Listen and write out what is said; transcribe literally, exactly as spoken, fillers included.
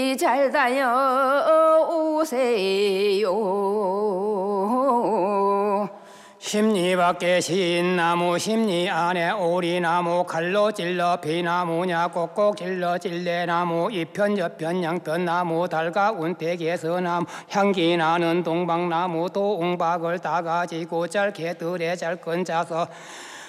잘 다녀오세요. 심리 밖에 신나무 심리 안에 오리나무 칼로 찔러 비나무냐 꼭꼭 찔러 찔레나무 이편 저편 양편 나무 달가 운택에서나무 향기 나는 동방나무 동박을 다 가지고 짧게 들에 잘건 짜서